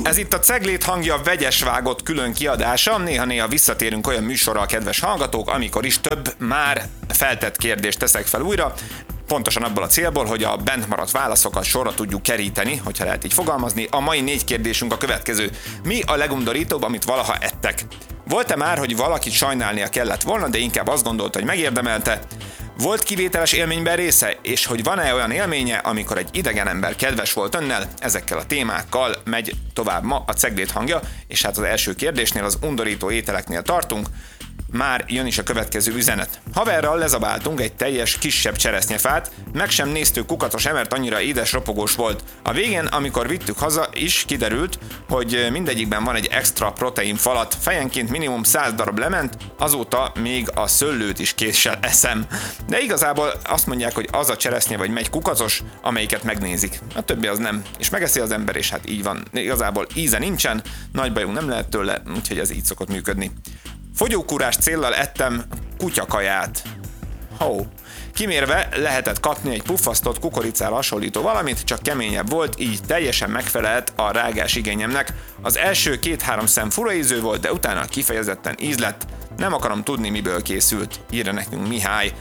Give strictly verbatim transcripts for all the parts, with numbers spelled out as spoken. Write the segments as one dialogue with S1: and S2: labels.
S1: Ez itt a Ceglét hangja vegyes vágott külön kiadása. Néha-néha visszatérünk olyan műsorral, kedves hallgatók, amikor is több már feltett kérdést teszek fel újra. Pontosan abból a célból, hogy a bent maradt válaszokat sorra tudjuk keríteni, hogyha lehet így fogalmazni. A mai négy kérdésünk a következő. Mi a legundorítóbb, amit valaha ettek? Volt-e már, hogy valakit sajnálnia kellett volna, de inkább azt gondolta, hogy megérdemelte? Volt kivételes élményben része, és hogy van-e olyan élménye, amikor egy idegen ember kedves volt önnel? Ezekkel a témákkal megy tovább ma a Ceglét hangja, és hát az első kérdésnél, az undorító ételeknél tartunk. Már jön is a következő üzenet. Haverral lezabáltunk egy teljes kisebb cseresznyefát, meg sem néztük kukatos emert, annyira édes ropogós volt. A végén, amikor vittük haza is, kiderült, hogy mindegyikben van egy extra protein falat, fejenként minimum száz darab lement, azóta még a szőlőt is késsel eszem. De igazából azt mondják, hogy az a cseresznye vagy megy kukatos, amelyiket megnézik. A többi az nem. És megeszi az ember, és hát így van. Igazából íze nincsen, nagy bajunk nem lehet tőle, úgyhogy ez így szokott működni. Fogyókúrás céllal ettem kutyakaját. Ho. Kimérve lehetett kapni egy puffasztott kukoricára hasonlító valamit, csak keményebb volt, így teljesen megfelelt a rágás igényemnek. Az első két-három szem fura ízű volt, de utána kifejezetten íz lett. Nem akarom tudni, miből készült, írja nekünk Mihály.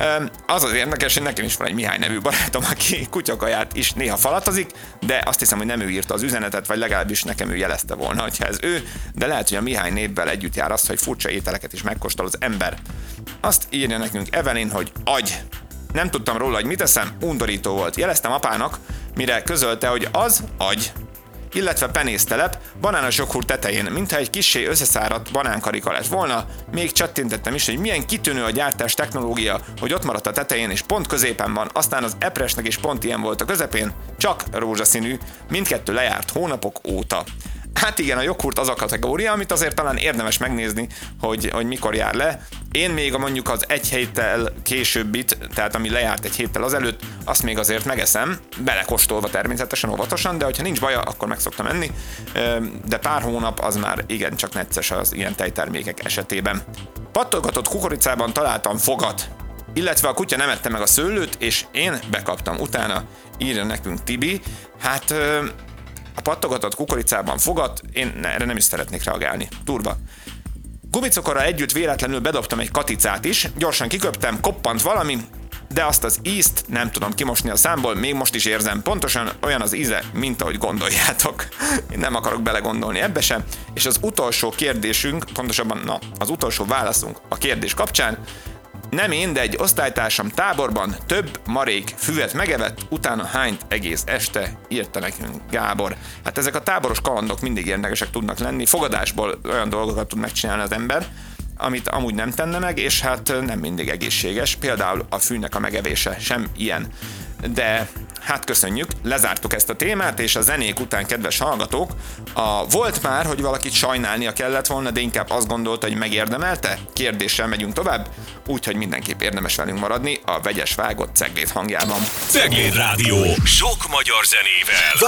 S1: Az az érdekes, hogy nekem is van egy Mihály nevű barátom, aki kutyakaját is néha falatozik, de azt hiszem, hogy nem ő írta az üzenetet, vagy legalábbis nekem ő jelezte volna, hogyha ez ő, de lehet, hogy a Mihály névvel együtt jár az, hogy furcsa ételeket is megkóstol az ember. Azt írja nekünk Evelyn, hogy agy. Nem tudtam róla, hogy mit eszem, undorító volt. Jeleztem apának, mire közölte, hogy az agy. Illetve penésztelep, banános joghurt tetején, mintha egy kissé összeszáradt banánkarika lett volna, még csattintettem is, hogy milyen kitűnő a gyártás technológia, hogy ott maradt a tetején és pont középen van, aztán az epresnek is pont ilyen volt a közepén, csak rózsaszínű, mindkettő lejárt hónapok óta. Hát igen, a joghurt az a kategória, amit azért talán érdemes megnézni, hogy, hogy mikor jár le. Én még a mondjuk az egy héttel későbbit, tehát ami lejárt egy héttel azelőtt, azt még azért megeszem, belekóstolva természetesen, óvatosan, de hogyha nincs baja, akkor meg szoktam enni. De pár hónap az már igen csak necces az ilyen tejtermékek esetében. Pattolgatott kukoricában találtam fogat, illetve a kutya nem ette meg a szőlőt, és én bekaptam utána, írja nekünk Tibi. Hát... A pattogatott kukoricában fogat, én erre nem is szeretnék reagálni. Turba. Gumicukorral együtt véletlenül bedobtam egy katicát is, gyorsan kiköptem, koppant valami, de azt az ízt nem tudom kimosni a számból, még most is érzem. Pontosan olyan az íze, mint ahogy gondoljátok. Én nem akarok belegondolni ebbe sem. És az utolsó kérdésünk, pontosabban na, az utolsó válaszunk a kérdés kapcsán, nem én, de egy osztálytársam táborban több marék füvet megevett, utána hányt egész este, írta nekünk Gábor. Hát ezek a táboros kalandok mindig érdekesek tudnak lenni, fogadásból olyan dolgokat tud megcsinálni az ember, amit amúgy nem tenne meg, és hát nem mindig egészséges, például a fűnek a megevése sem ilyen. De hát köszönjük, lezártuk ezt a témát, és a zenék után, kedves hallgatók, a volt már, hogy valakit sajnálnia kellett volna, de inkább azt gondolta, hogy megérdemelte? Kérdéssel megyünk tovább, úgyhogy mindenképp érdemes velünk maradni a vegyes vágott Ceglét hangjában.
S2: Cegléd Rádió, sok magyar zenével.